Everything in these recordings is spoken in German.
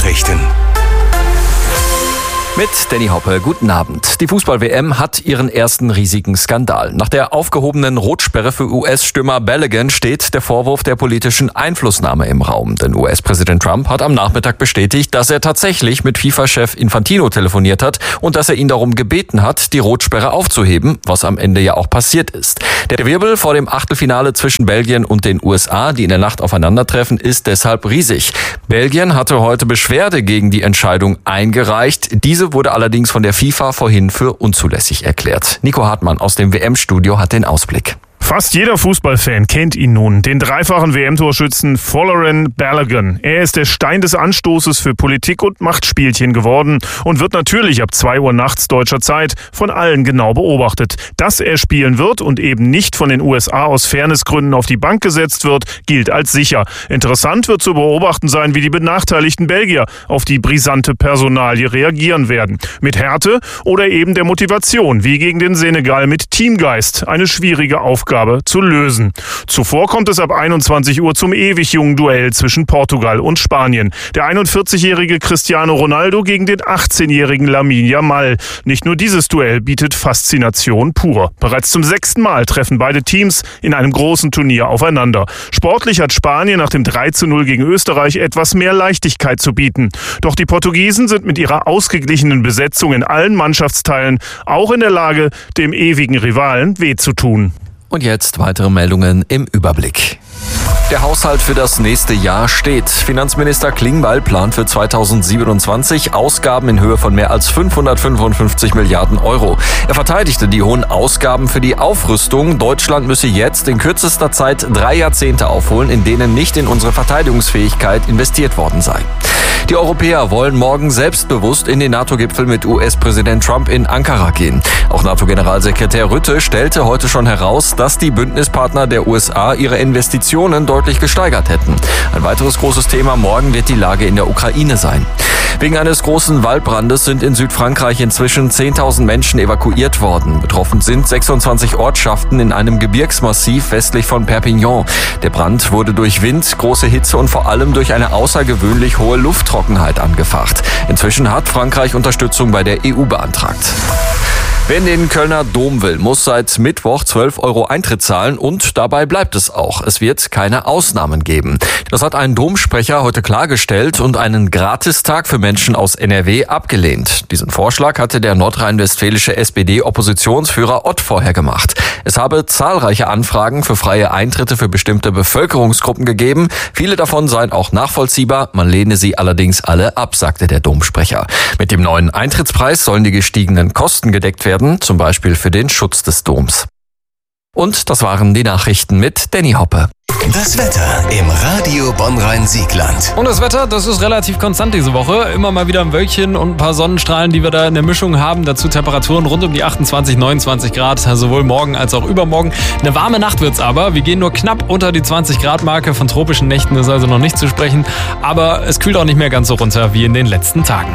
Nachrichten. Mit Danny Hoppe, guten Abend. Die Fußball-WM hat ihren ersten riesigen Skandal. Nach der aufgehobenen Rotsperre für US-Stürmer Balogun steht der Vorwurf der politischen Einflussnahme im Raum. Denn US-Präsident Trump hat am Nachmittag bestätigt, dass er tatsächlich mit FIFA-Chef Infantino telefoniert hat und dass er ihn darum gebeten hat, die Rotsperre aufzuheben, was am Ende ja auch passiert ist. Der Wirbel vor dem Achtelfinale zwischen Belgien und den USA, die in der Nacht aufeinandertreffen, ist deshalb riesig. Belgien hatte heute Beschwerde gegen die Entscheidung eingereicht. Diese wurde allerdings von der FIFA vorhin für unzulässig erklärt. Nico Hartmann aus dem WM-Studio hat den Ausblick. Fast jeder Fußballfan kennt ihn nun, den dreifachen WM-Torschützen Folarin Balogun. Er ist der Stein des Anstoßes für Politik und Machtspielchen geworden und wird natürlich ab 2 Uhr nachts deutscher Zeit von allen genau beobachtet. Dass er spielen wird und eben nicht von den USA aus Fairnessgründen auf die Bank gesetzt wird, gilt als sicher. Interessant wird zu beobachten sein, wie die benachteiligten Belgier auf die brisante Personalie reagieren werden. Mit Härte oder eben der Motivation, wie gegen den Senegal mit Teamgeist. Eine schwierige Aufgabe zu lösen. Zuvor kommt es ab 21 Uhr zum ewig jungen Duell zwischen Portugal und Spanien. Der 41-jährige Cristiano Ronaldo gegen den 18-jährigen Lamine Yamal. Nicht nur dieses Duell bietet Faszination pur. Bereits zum 6. Mal treffen beide Teams in einem großen Turnier aufeinander. Sportlich hat Spanien nach dem 3:0 gegen Österreich etwas mehr Leichtigkeit zu bieten. Doch die Portugiesen sind mit ihrer ausgeglichenen Besetzung in allen Mannschaftsteilen auch in der Lage, dem ewigen Rivalen weh zu tun. Und jetzt weitere Meldungen im Überblick. Der Haushalt für das nächste Jahr steht. Finanzminister Klingbeil plant für 2027 Ausgaben in Höhe von mehr als 555 Milliarden Euro. Er verteidigte die hohen Ausgaben für die Aufrüstung. Deutschland müsse jetzt in kürzester Zeit 3 Jahrzehnte aufholen, in denen nicht in unsere Verteidigungsfähigkeit investiert worden sei. Die Europäer wollen morgen selbstbewusst in den NATO-Gipfel mit US-Präsident Trump in Ankara gehen. Auch NATO-Generalsekretär Rutte stellte heute schon heraus, dass die Bündnispartner der USA ihre Investitionen deutlich gesteigert hätten. Ein weiteres großes Thema morgen wird die Lage in der Ukraine sein. Wegen eines großen Waldbrandes sind in Südfrankreich inzwischen 10.000 Menschen evakuiert worden. Betroffen sind 26 Ortschaften in einem Gebirgsmassiv westlich von Perpignan. Der Brand wurde durch Wind, große Hitze und vor allem durch eine außergewöhnlich hohe Lufttrockenheit angefacht. Inzwischen hat Frankreich Unterstützung bei der EU beantragt. Wer in den Kölner Dom will, muss seit Mittwoch 12 € Eintritt zahlen und dabei bleibt es auch. Es wird keine Ausnahmen geben. Das hat ein Domsprecher heute klargestellt und einen Gratistag für Menschen aus NRW abgelehnt. Diesen Vorschlag hatte der nordrhein-westfälische SPD-Oppositionsführer Ott vorher gemacht. Es habe zahlreiche Anfragen für freie Eintritte für bestimmte Bevölkerungsgruppen gegeben. Viele davon seien auch nachvollziehbar, man lehne sie allerdings alle ab, sagte der Domsprecher. Mit dem neuen Eintrittspreis sollen die gestiegenen Kosten gedeckt werden, zum Beispiel für den Schutz des Doms. Und das waren die Nachrichten mit Danny Hoppe. Das Wetter im Radio Bonn-Rhein-Siegland. Und das Wetter, das ist relativ konstant diese Woche. Immer mal wieder ein Wölkchen und ein paar Sonnenstrahlen, die wir da in der Mischung haben. Dazu Temperaturen rund um die 28, 29 Grad, sowohl morgen als auch übermorgen. Eine warme Nacht wird's aber. Wir gehen nur knapp unter die 20 Grad Marke. Von tropischen Nächten ist also noch nicht zu sprechen. Aber es kühlt auch nicht mehr ganz so runter wie in den letzten Tagen.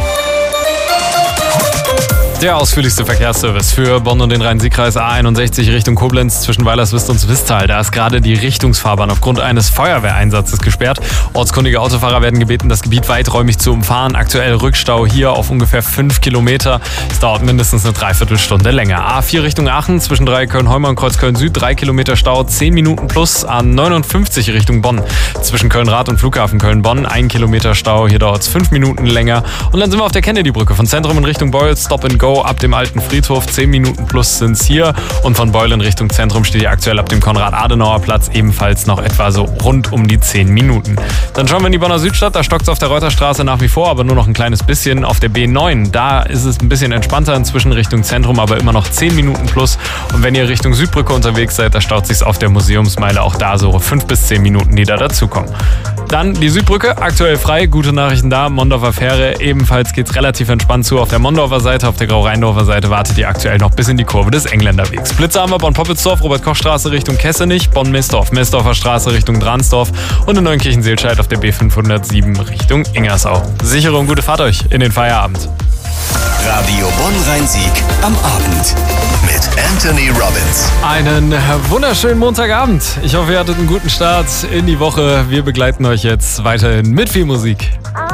Der ausführlichste Verkehrsservice für Bonn und den Rhein-Sieg-Kreis A61 Richtung Koblenz zwischen Weilerswist und Zwistal. Da ist gerade die Richtungsfahrbahn aufgrund eines Feuerwehreinsatzes gesperrt. Ortskundige Autofahrer werden gebeten, das Gebiet weiträumig zu umfahren. Aktuell Rückstau hier auf ungefähr 5 Kilometer. Es dauert mindestens eine Dreiviertelstunde länger. A4 Richtung Aachen zwischen Köln-Heuma und Kreuz-Köln-Süd 3 Kilometer Stau, 10 Minuten plus. A59 Richtung Bonn zwischen Köln-Rad und Flughafen Köln-Bonn 1 Kilometer Stau. Hier dauert es 5 Minuten länger. Und dann sind wir auf der Kennedy-Brücke von Zentrum in Richtung Beul. Stop and Go ab dem alten Friedhof. 10 Minuten plus sind es hier. Und von Beul in Richtung Zentrum steht hier aktuell ab dem Konrad-Adenauer-Platz ebenfalls noch etwa so rund um die 10 Minuten. Dann schauen wir in die Bonner Südstadt. Da stockt es auf der Reuterstraße nach wie vor, aber nur noch ein kleines bisschen. Auf der B9, da ist es ein bisschen entspannter inzwischen Richtung Zentrum, aber immer noch 10 Minuten plus. Und wenn ihr Richtung Südbrücke unterwegs seid, da staut sich auf der Museumsmeile auch da so 5 bis 10 Minuten, die da dazukommen. Dann die Südbrücke, aktuell frei, gute Nachrichten da. Mondorfer Fähre, ebenfalls geht's relativ entspannt zu. Auf der Mondorfer Seite, auf der Grau-Rheindorfer Seite wartet ihr aktuell noch bis in die Kurve des Engländerwegs. Blitze haben wir Bonn-Poppelsdorf, Robert-Koch-Straße Richtung Kessenich, Bonn-Mesdorf, Mesdorfer Straße Richtung Dransdorf und in Neunkirchen-Seelscheid auf der B507 Richtung Ingersau. Sichere und gute Fahrt euch in den Feierabend. Radio Bonn-Rhein-Sieg am Abend mit Anthony Robbins. Einen wunderschönen Montagabend. Ich hoffe, ihr hattet einen guten Start in die Woche. Wir begleiten euch jetzt weiterhin mit viel Musik.